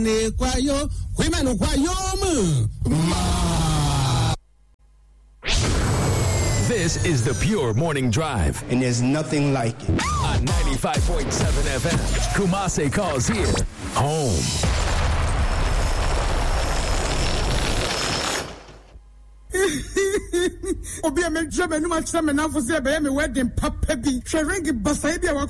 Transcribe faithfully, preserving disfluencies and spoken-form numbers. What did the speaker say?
Kwayo, women kwayo ma. This is the Pure Morning Drive. And there's nothing like it. On ninety-five point seven F M, Kumase calls here home. Obi a me drum no match me na for say be me wedding papa bi. She ring basai bi